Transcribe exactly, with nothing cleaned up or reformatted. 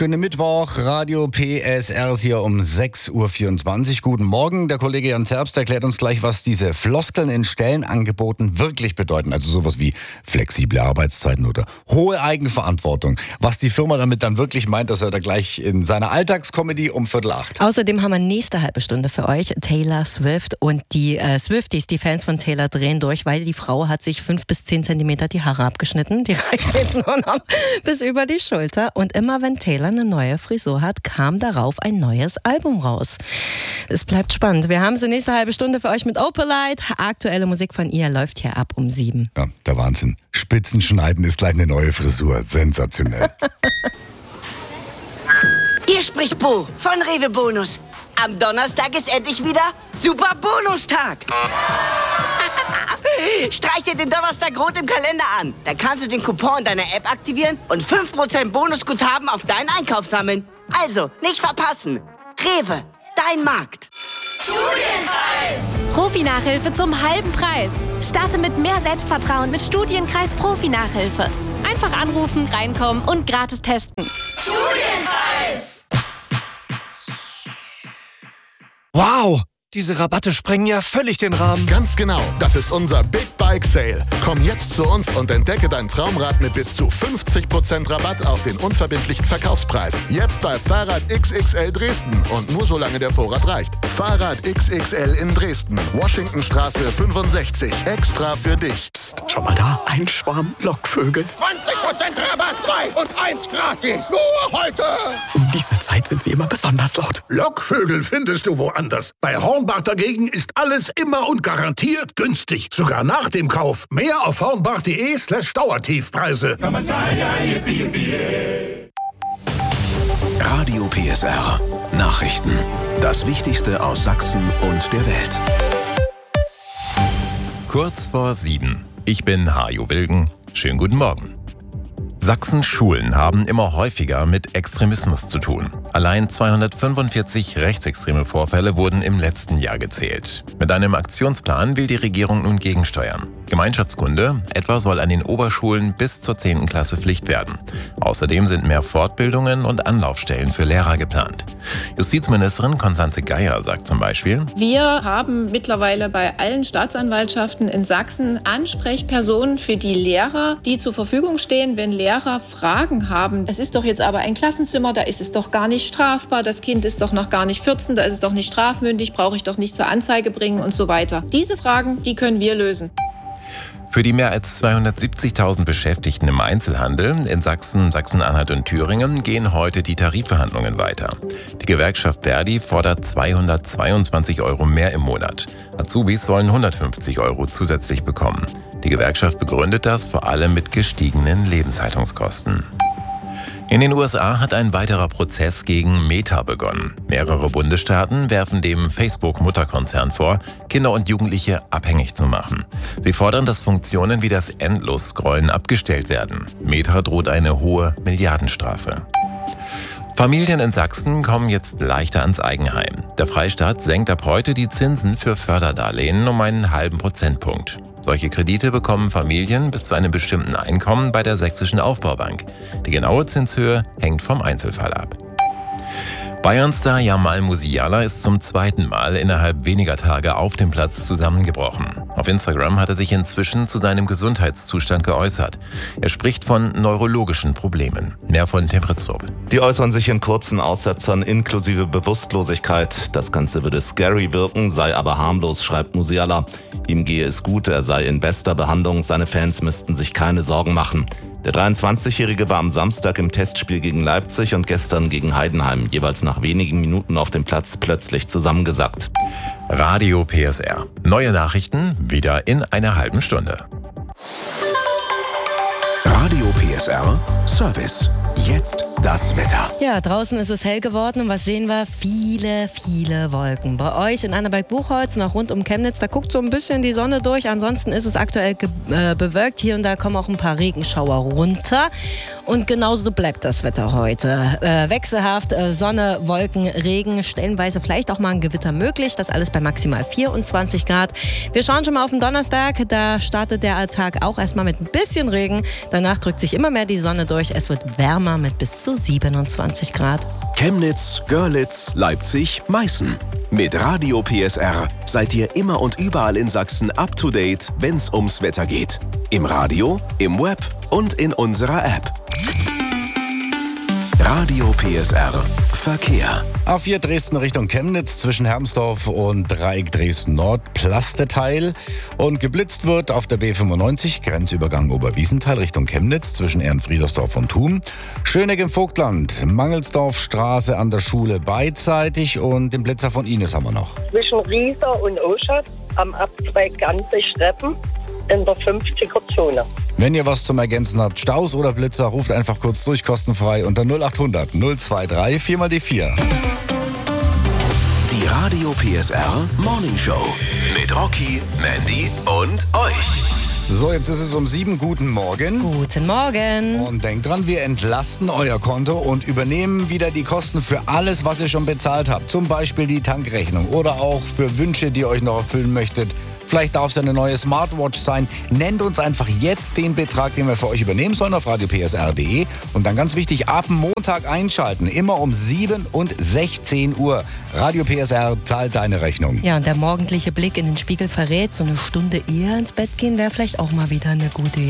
wunderschönen Mittwoch. Radio P S R ist hier um sechs Uhr vierundzwanzig. Guten Morgen. Der Kollege Jan Zerbst erklärt uns gleich, was diese Floskeln in Stellenangeboten wirklich bedeuten. Also sowas wie flexible Arbeitszeiten oder hohe Eigenverantwortung. Was die Firma damit dann wirklich meint, das hört er gleich in seiner Alltagskomödie um Viertel acht. Außerdem haben wir nächste halbe Stunde für euch Taylor Swift. Und die äh, Swifties, die Fans von Taylor, drehen durch, weil die Frau hat sich fünf bis zehn Zentimeter die Haare abgeschnitten. Die reicht jetzt nur noch bis über die Schulter. Und immer wenn Taylor eine neue Frisur hat, kam darauf ein neues Album raus. Es bleibt spannend. Wir haben es in der nächsten halbe Stunde für euch mit Opalite. Aktuelle Musik von ihr läuft hier ab um sieben. Ja, der Wahnsinn. Spitzenschneiden ist gleich eine neue Frisur. Sensationell. Hier spricht Bo von Rewe Bonus. Am Donnerstag ist endlich wieder Super Bonustag. Streich dir den Donnerstag rot im Kalender an. Dann kannst du den Coupon in deiner App aktivieren und fünf Prozent Bonusguthaben auf deinen Einkauf sammeln. Also, nicht verpassen. Rewe, dein Markt. Studienkreis! Profi-Nachhilfe zum halben Preis. Starte mit mehr Selbstvertrauen mit Studienkreis Profi-Nachhilfe. Einfach anrufen, reinkommen und gratis testen. Studienkreis! Wow! Diese Rabatte sprengen ja völlig den Rahmen. Ganz genau, das ist unser Big Bike Sale. Komm jetzt zu uns und entdecke dein Traumrad mit bis zu fünfzig Prozent Rabatt auf den unverbindlichen Verkaufspreis. Jetzt bei Fahrrad X X L Dresden und nur solange der Vorrat reicht. Fahrrad X X L in Dresden, Washingtonstraße fünfundsechzig, extra für dich. Psst, schau mal da, ein Schwarm Lockvögel. zwanzig Prozent Rabatt, zwei und eins gratis. Nur heute. Um diese Zeit sind sie immer besonders laut. Lockvögel findest du woanders. Bei Hornbach dagegen ist alles immer und garantiert günstig. Sogar nach dem Kauf. Mehr auf hornbach.de slash Dauertiefpreise. Radio P S R. Nachrichten. Das Wichtigste aus Sachsen und der Welt. Kurz vor sieben. Ich bin Hajo Wilgen. Schönen guten Morgen. Sachsens Schulen haben immer häufiger mit Extremismus zu tun. Allein zweihundertfünfundvierzig rechtsextreme Vorfälle wurden im letzten Jahr gezählt. Mit einem Aktionsplan will die Regierung nun gegensteuern. Gemeinschaftskunde etwa soll an den Oberschulen bis zur zehnten Klasse Pflicht werden. Außerdem sind mehr Fortbildungen und Anlaufstellen für Lehrer geplant. Justizministerin Constanze Geier sagt zum Beispiel: Wir haben mittlerweile bei allen Staatsanwaltschaften in Sachsen Ansprechpersonen für die Lehrer, die zur Verfügung stehen, wenn Lehrer Fragen haben. Es ist doch jetzt aber ein Klassenzimmer, da ist es doch gar nicht strafbar, das Kind ist doch noch gar nicht vierzehn, da ist es doch nicht strafmündig, brauche ich doch nicht zur Anzeige bringen und so weiter. Diese Fragen, die können wir lösen. Für die mehr als zweihundertsiebzigtausend Beschäftigten im Einzelhandel in Sachsen, Sachsen-Anhalt und Thüringen gehen heute die Tarifverhandlungen weiter. Die Gewerkschaft Verdi fordert zweihundertzweiundzwanzig Euro mehr im Monat. Azubis sollen hundertfünfzig Euro zusätzlich bekommen. Die Gewerkschaft begründet das vor allem mit gestiegenen Lebenshaltungskosten. In den U S A hat ein weiterer Prozess gegen Meta begonnen. Mehrere Bundesstaaten werfen dem Facebook-Mutterkonzern vor, Kinder und Jugendliche abhängig zu machen. Sie fordern, dass Funktionen wie das Endlos-Scrollen abgestellt werden. Meta droht eine hohe Milliardenstrafe. Familien in Sachsen kommen jetzt leichter ans Eigenheim. Der Freistaat senkt ab heute die Zinsen für Förderdarlehen um einen halben Prozentpunkt. Solche Kredite bekommen Familien bis zu einem bestimmten Einkommen bei der Sächsischen Aufbaubank. Die genaue Zinshöhe hängt vom Einzelfall ab. Bayernstar Jamal Musiala ist zum zweiten Mal innerhalb weniger Tage auf dem Platz zusammengebrochen. Auf Instagram hat er sich inzwischen zu seinem Gesundheitszustand geäußert. Er spricht von neurologischen Problemen. Mehr von Tim Ritzrup. Die äußern sich in kurzen Aussetzern inklusive Bewusstlosigkeit. Das Ganze würde scary wirken, sei aber harmlos, schreibt Musiala. Ihm gehe es gut, er sei in bester Behandlung, seine Fans müssten sich keine Sorgen machen. Der dreiundzwanzigjährige war am Samstag im Testspiel gegen Leipzig und gestern gegen Heidenheim jeweils nach wenigen Minuten auf dem Platz plötzlich zusammengesackt. Radio P S R. Neue Nachrichten wieder in einer halben Stunde. Radio P S R Service. Jetzt das Wetter. Ja, draußen ist es hell geworden und was sehen wir? Viele, viele Wolken. Bei euch in Annaberg-Buchholz und auch rund um Chemnitz, da guckt so ein bisschen die Sonne durch. Ansonsten ist es aktuell ge- äh, bewölkt. Hier und da kommen auch ein paar Regenschauer runter. Und genauso bleibt das Wetter heute. Äh, wechselhaft, äh, Sonne, Wolken, Regen, stellenweise vielleicht auch mal ein Gewitter möglich. Das alles bei maximal vierundzwanzig Grad. Wir schauen schon mal auf den Donnerstag. Da startet der Tag auch erstmal mit ein bisschen Regen. Danach drückt sich immer immer mehr die Sonne durch. Es wird wärmer mit bis zu siebenundzwanzig Grad. Chemnitz, Görlitz, Leipzig, Meißen. Mit Radio P S R seid ihr immer und überall in Sachsen up to date, wenn's ums Wetter geht. Im Radio, im Web und in unserer App. Radio P S R Verkehr. A vier Dresden Richtung Chemnitz zwischen Hermsdorf und Dreieck Dresden Nord, Plasteteil. Und geblitzt wird auf der B fünfundneunzig, Grenzübergang Oberwiesenthal Richtung Chemnitz zwischen Ehrenfriedersdorf und Thun. Schöneck im Vogtland, Mangelsdorfstraße an der Schule beidseitig und den Blitzer von Ines haben wir noch. Zwischen Rieser und Oschat am Abzweig Ganze-Streppen in der fünfziger-Zone. Wenn ihr was zum Ergänzen habt, Staus oder Blitzer, ruft einfach kurz durch, kostenfrei unter null acht hundert null zwei drei vier mal die vier. Die Radio P S R Morning Show mit Rocky, Mandy und euch. So, jetzt ist es um sieben. Guten Morgen. Guten Morgen. Und denkt dran, wir entlasten euer Konto und übernehmen wieder die Kosten für alles, was ihr schon bezahlt habt. Zum Beispiel die Tankrechnung oder auch für Wünsche, die ihr euch noch erfüllen möchtet. Vielleicht darf es eine neue Smartwatch sein. Nennt uns einfach jetzt den Betrag, den wir für euch übernehmen sollen auf radio p s r punkt d e. Und dann ganz wichtig, ab Montag einschalten. Immer um sieben und sechzehn Uhr. Radio P S R zahlt deine Rechnung. Ja, und der morgendliche Blick in den Spiegel verrät, so eine Stunde eher ins Bett gehen wäre vielleicht auch mal wieder eine gute Idee.